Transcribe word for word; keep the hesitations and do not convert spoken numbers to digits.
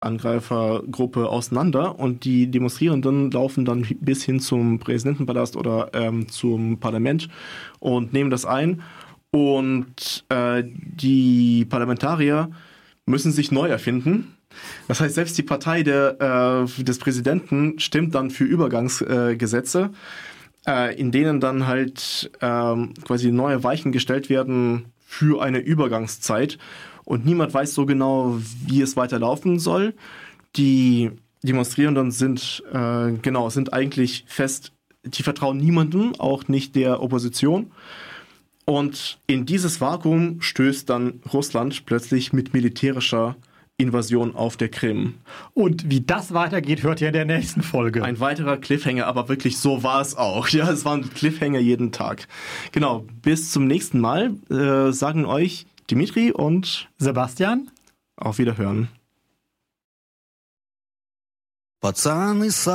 Angreifergruppe auseinander und die Demonstrierenden laufen dann bis hin zum Präsidentenpalast oder ähm, zum Parlament und nehmen das ein. Und äh, die Parlamentarier müssen sich neu erfinden. Das heißt, selbst die Partei der, äh, des Präsidenten stimmt dann für Übergangsgesetze, äh, in denen dann halt äh, quasi neue Weichen gestellt werden für eine Übergangszeit. Und niemand weiß so genau, wie es weiterlaufen soll. Die Demonstrierenden sind, äh, genau, sind eigentlich fest, die vertrauen niemandem, auch nicht der Opposition. Und in dieses Vakuum stößt dann Russland plötzlich mit militärischer Invasion auf der Krim. Und wie das weitergeht, hört ihr in der nächsten Folge. Ein weiterer Cliffhanger, aber wirklich so war es auch. Ja, es war ein Cliffhanger jeden Tag. Genau, bis zum nächsten Mal äh, sagen euch Dimitri und Sebastian. Auf Wiederhören. Пацаны